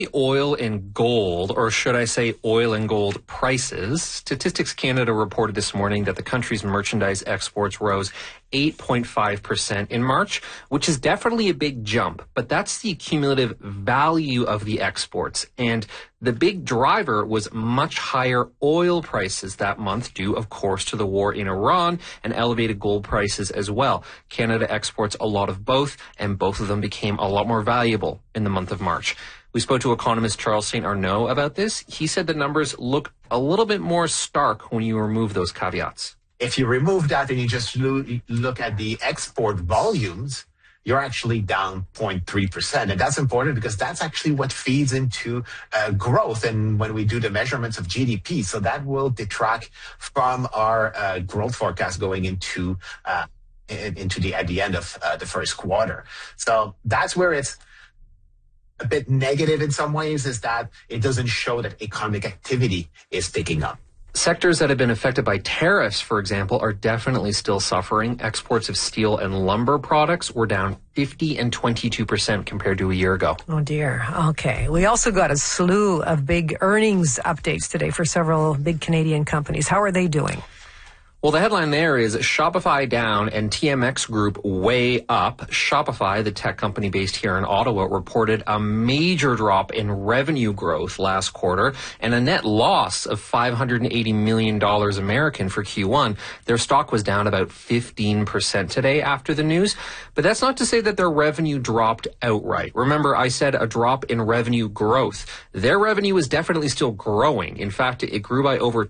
Oil and gold, or should I say oil and gold prices. Statistics Canada reported this morning that the country's merchandise exports rose 8.5% in March, which is definitely a big jump, but that's the cumulative value of the exports. And the big driver was much higher oil prices that month due, of course, to the war in Iran and elevated gold prices as well. Canada exports a lot of both, and both of them became a lot more valuable in the month of March. We spoke to economist Charles St. Arnaud about this. He said the numbers look a little bit more stark when you remove those caveats. If you remove that and you just look at the export volumes, you're actually down 0.3%. And that's important because that's actually what feeds into growth. And when we do the measurements of GDP, so that will detract from our growth forecast going into at the end of the first quarter. So that's where it's a bit negative in some ways, is that it doesn't show that economic activity is picking up. Sectors that have been affected by tariffs, for example, are definitely still suffering. Exports of steel and lumber products were down 50 and 22% compared to a year ago. Oh, dear. Okay. We also got a slew of big earnings updates today for several big Canadian companies. How are they doing? Well, the headline there is Shopify down and TMX Group way up. Shopify, the tech company based here in Ottawa, reported a major drop in revenue growth last quarter and a net loss of $580 million American for Q1. Their stock was down about 15% today after the news. But that's not to say that their revenue dropped outright. Remember, I said a drop in revenue growth. Their revenue is definitely still growing. In fact, it grew by over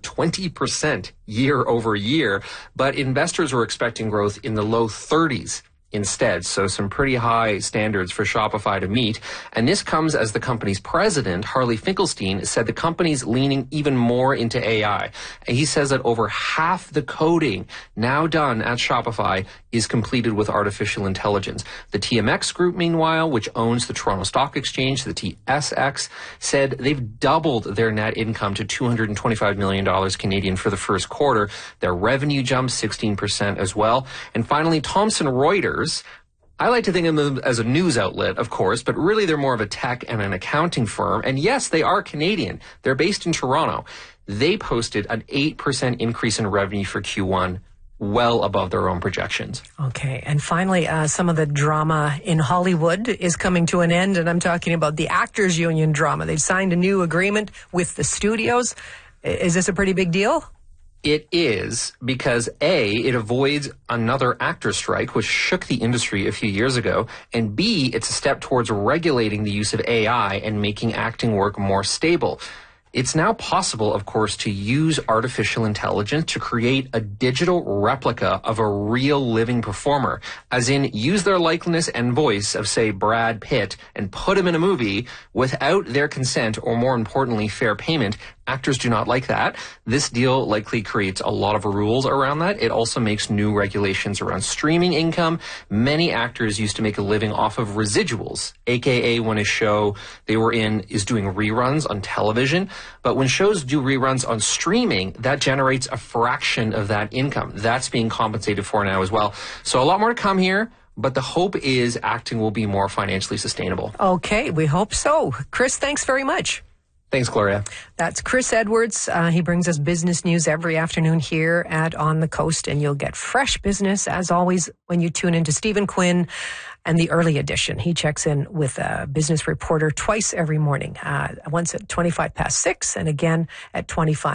20% year over year, but investors were expecting growth in the low 30s instead. So some pretty high standards for Shopify to meet. And this comes as the company's president, Harley Finkelstein, said the company's leaning even more into AI. And he says that over half the coding now done at Shopify is completed with artificial intelligence. The TMX Group, meanwhile, which owns the Toronto Stock Exchange, the TSX, said they've doubled their net income to $225 million Canadian for the first quarter. Their revenue jumped 16% as well. And finally, Thomson Reuters, I like to think of them as a news outlet, of course, but really they're more of a tech and an accounting firm. And yes, they are Canadian. They're based in Toronto. They posted an 8% increase in revenue for Q1, well above their own projections. Okay. And finally, some of the drama in Hollywood is coming to an end. And I'm talking about the Actors Union drama. They've signed a new agreement with the studios. Is this a pretty big deal? It is, because A, it avoids another actor strike, which shook the industry a few years ago, and B, it's a step towards regulating the use of AI and making acting work more stable. It's now possible, of course, to use artificial intelligence to create a digital replica of a real living performer, as in use their likeness and voice of, say, Brad Pitt and put him in a movie without their consent or, more importantly, fair payment. Actors do not like that. This deal likely creates a lot of rules around that. It also makes new regulations around streaming income. Many actors used to make a living off of residuals, aka when a show they were in is doing reruns on television. But when shows do reruns on streaming, that generates a fraction of that income. That's being compensated for now as well. So a lot more to come here, but the hope is acting will be more financially sustainable. Okay, we hope so. Chris, thanks very much. Thanks, Gloria. That's Chris Edwards. He brings us business news every afternoon here at On the Coast, and you'll get fresh business, as always, when you tune into Stephen Quinn and the Early Edition. He checks in with a business reporter twice every morning, once at 6:25 and again at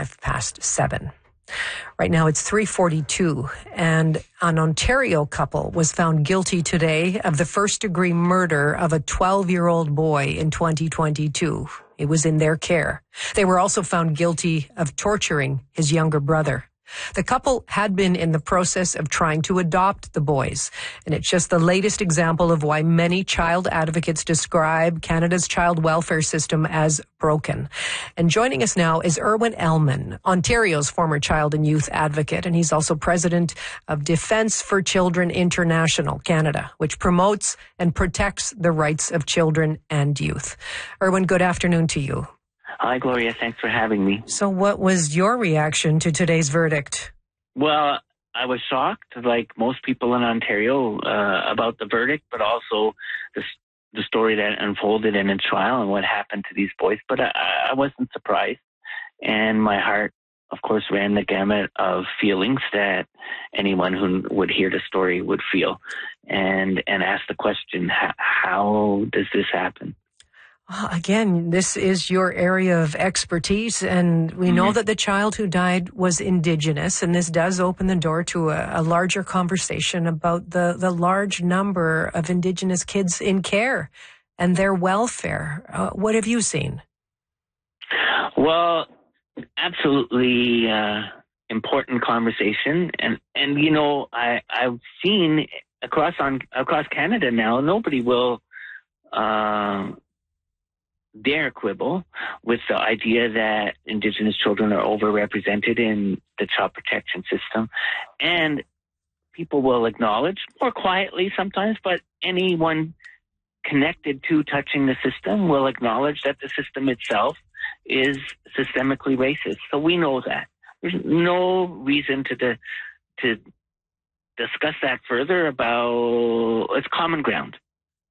7:25. Right now it's 3:42, and an Ontario couple was found guilty today of the first-degree murder of a 12-year-old boy in 2022. It was in their care. They were also found guilty of torturing his younger brother. The couple had been in the process of trying to adopt the boys, and it's just the latest example of why many child advocates describe Canada's child welfare system as broken. And joining us now is Irwin Ellman, Ontario's former child and youth advocate, and he's also president of Defence for Children International Canada, which promotes and protects the rights of children and youth. Irwin, good afternoon to you. Hi, Gloria. Thanks for having me. So what was your reaction to today's verdict? Well, I was shocked, like most people in Ontario, about the verdict, but also the the story that unfolded in a trial and what happened to these boys, but I wasn't surprised. And my heart, of course, ran the gamut of feelings that anyone who would hear the story would feel, and ask the question, how does this happen? Again, this is your area of expertise, and we know that the child who died was Indigenous, and this does open the door to a larger conversation about the large number of Indigenous kids in care and their welfare. What have you seen? Well, absolutely important conversation, and you know, I've seen across Canada now, nobody will dare quibble with the idea that Indigenous children are overrepresented in the child protection system. And people will acknowledge, more quietly sometimes, but anyone connected to touching the system will acknowledge that the system itself is systemically racist. So we know that. There's no reason to discuss that further. About it's common ground.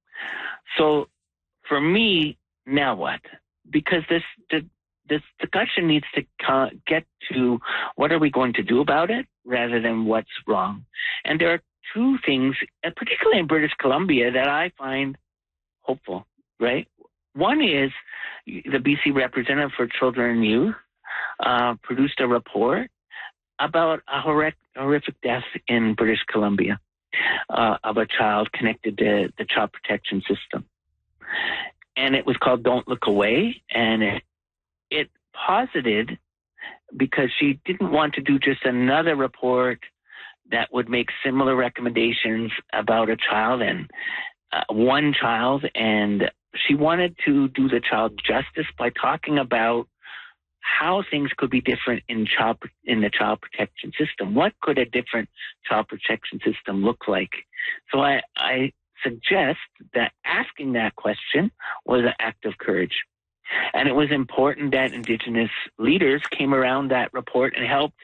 So for me, now what? Because this discussion needs to get to what are we going to do about it rather than what's wrong. And there are two things, particularly in British Columbia, that I find hopeful, right? One is the BC Representative for Children and Youth produced a report about a horrific death in British Columbia of a child connected to the child protection system. And it was called Don't Look Away. And it posited, because she didn't want to do just another report that would make similar recommendations about a child and one child. And she wanted to do the child justice by talking about how things could be different in the child protection system. What could a different child protection system look like? So I suggest that asking that question was an act of courage. And it was important that Indigenous leaders came around that report and helped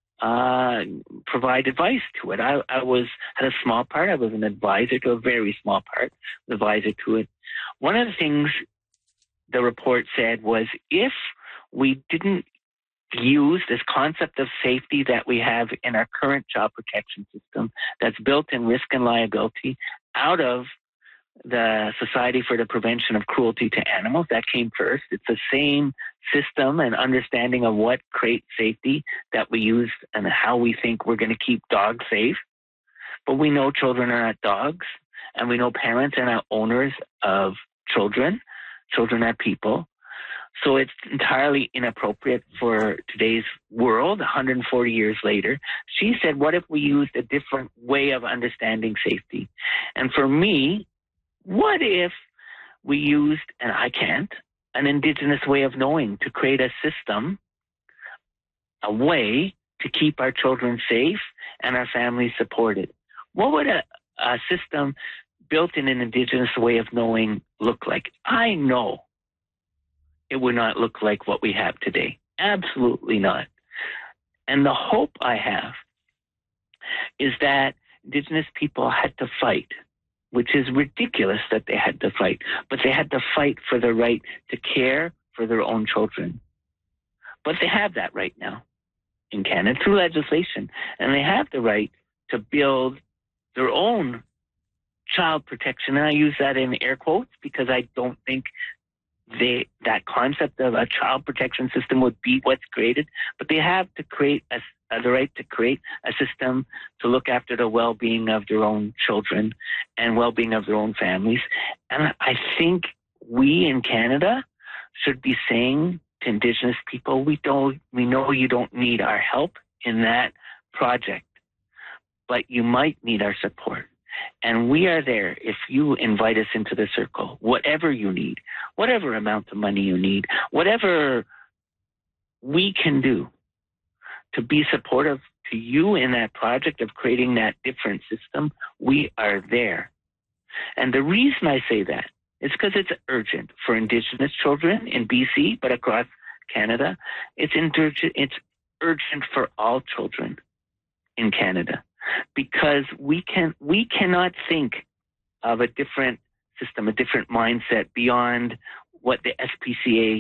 provide advice to it. I had a small part. I was an advisor to a very small part, advisor to it. One of the things the report said was, if we didn't use this concept of safety that we have in our current child protection system that's built in risk and liability out of the Society for the Prevention of Cruelty to Animals, that came first. It's the same system and understanding of what creates safety that we use and how we think we're going to keep dogs safe. But we know children are not dogs, and we know parents are not owners of children. Children are people. So it's entirely inappropriate for today's world, 140 years later. She said, what if we used a different way of understanding safety? And for me, what if we used, and I can't, an Indigenous way of knowing to create a system, a way to keep our children safe and our families supported? What would a system built in an Indigenous way of knowing look like? I know it would not look like what we have today. Absolutely not. And the hope I have is that Indigenous people had to fight, which is ridiculous that they had to fight, but they had to fight for the right to care for their own children. But they have that right now in Canada through legislation, and they have the right to build their own child protection. And I use that in air quotes because I don't think that concept of a child protection system would be what's created, but they have to create the right to create a system to look after the well-being of their own children and well-being of their own families. And I think we in Canada should be saying to Indigenous people, we know you don't need our help in that project, but you might need our support. And we are there if you invite us into the circle, whatever you need, whatever amount of money you need, whatever we can do to be supportive to you in that project of creating that different system, we are there. And the reason I say that is because it's urgent for Indigenous children in BC, but across Canada. It's urgent for all children in Canada. Because we cannot think of a different system, a different mindset beyond what the SPCA